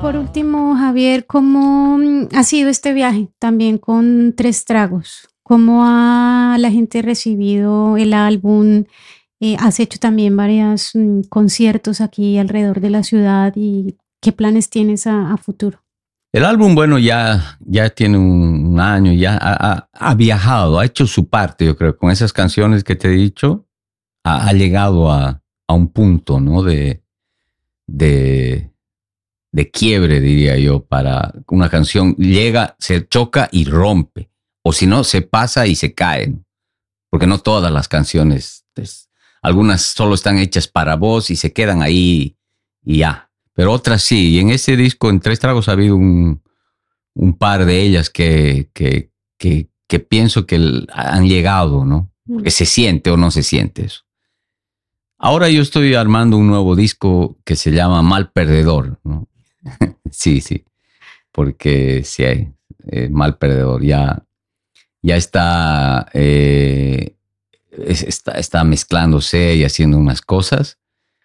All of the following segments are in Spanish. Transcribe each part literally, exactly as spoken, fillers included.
por último, Javier, ¿cómo ha sido este viaje también con Tres Tragos? ¿Cómo ha la gente recibido el álbum? Eh, has hecho también varios mm, conciertos aquí alrededor de la ciudad y ¿qué planes tienes a, a futuro? El álbum, bueno, ya, ya tiene un, un año, ya ha, ha- ha viajado, ha hecho su parte, yo creo, con esas canciones que te he dicho, ha, ha llegado a, a un punto, ¿no? De, de, de quiebre, diría yo, para una canción llega, se choca y rompe, o si no, se pasa y se cae, ¿no? Porque no todas las canciones, pues, algunas solo están hechas para voz y se quedan ahí y ya, pero otras sí, y en ese disco, en Tres Tragos, ha habido un, un par de ellas que, que, que, que pienso que l- han llegado, ¿no? Mm. Que se siente o no se siente eso. Ahora yo estoy armando un nuevo disco que se llama Mal Perdedor, ¿no? Sí, sí, porque sí hay eh, Mal Perdedor. Ya, ya está, eh, es- está, está mezclándose y haciendo unas cosas.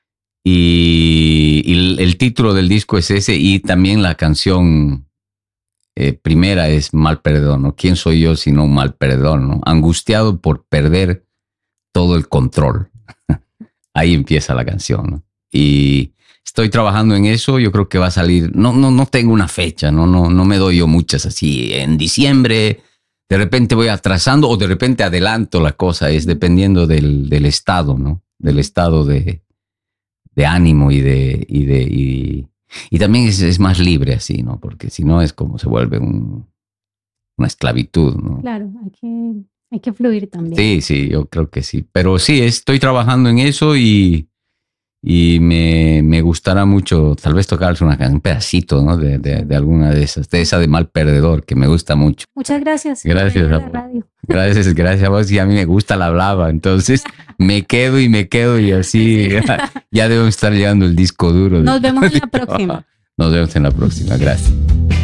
Y, y el, el título del disco es ese y también la canción eh, primera es Mal Perdedor, ¿no? ¿Quién soy yo sino un mal perdedor, ¿no? Angustiado por perder todo el control. Ahí empieza la canción, ¿no? Y estoy trabajando en eso, yo creo que va a salir, no, no, no tengo una fecha, no, no, no me doy yo muchas así, en diciembre, de repente voy atrasando o de repente adelanto la cosa, es dependiendo del, del estado, ¿no? Del estado de, de ánimo y de, y de, y, y también es, es más libre así, ¿no? Porque si no es como se vuelve un, una esclavitud, ¿no? Claro, hay que, hay que fluir también. Sí, sí, yo creo que sí. Pero sí, estoy trabajando en eso y, y me, me gustará mucho tal vez tocarles una, can- un pedacito, ¿no? De, de, de alguna de esas, de esa de Mal Perdedor, que me gusta mucho. Muchas gracias. Gracias, por venir a a- la radio. gracias, gracias a vos. Y a mí me gusta la blava, entonces me quedo y me quedo y así ya debo estar llegando el disco duro. Nos de- vemos en la próxima. Nos vemos en la próxima, gracias.